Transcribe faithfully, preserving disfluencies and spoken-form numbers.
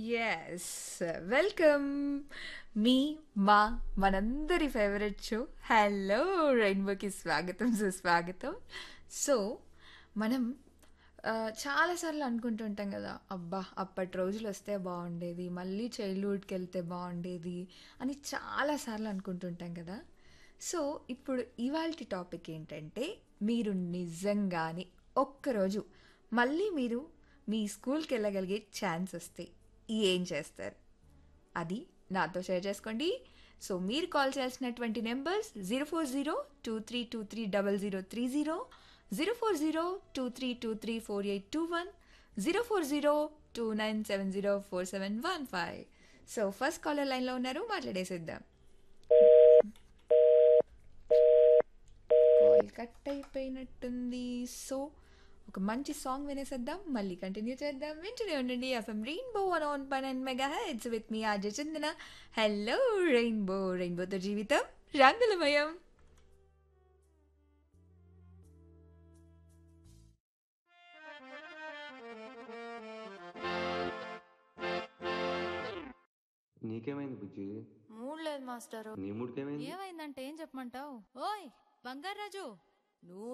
Yes. Welcome. మీ, మా, మనందరి favourite show 'hello రెయిన్బో'కి స్వాగతం, సుస్వాగతం. సో, మనం ఆహ్, చాలా సార్లు అనుకుంటుంటాం గదా! అబ్బా! అప్పటి రోజులొస్తే బావుండేది. మళ్ళీ చైల్డ్‌హుడ్‌కెళ్తే బావుండేది అని చాలా సార్లు అనుకుంటుంటాం కదా! సో, ఇప్పుడు ఇవాల్టి టాపిక్ ఏంటంటే, మీరు నిజంగానే ఒక్కరోజు మళ్ళీ మీరు మీ స్కూల్‌కెళ్ళగలిగే ఛాన్స్ వస్తే ఏం చేస్తారు? అది నాతో షేర్ చేసుకోండి. సో మీరు కాల్ చేయాల్సినటువంటి numbers zero four zero two three two three double zero three zero, zero four zero two three two three four eight two one, zero four zero two nine seven zero four seven one five. So first caller లైన్లో ఉన్నారు, మాట్లాడేసేద్దాం. Call cut అయిపోయినట్టుంది. So ఒక మంచి song వినేసేద్దాం, మళ్ళీ continue చేద్దాం. వింటూనే ఉండండి FM rainbow one on పన్ and mega heads with me RJ Chandana. Hello rainbow, రెయిన్బోతో జీవితం రంగులమయం. నీకేమైంది బుజ్జి? మూడ్ లేదు మాస్టరు. నీ మూడుకేమైంది? ఏమైందంటే ఏం చెప్పమంటావు? ఓయ్ బంగారాజు, నువ్వు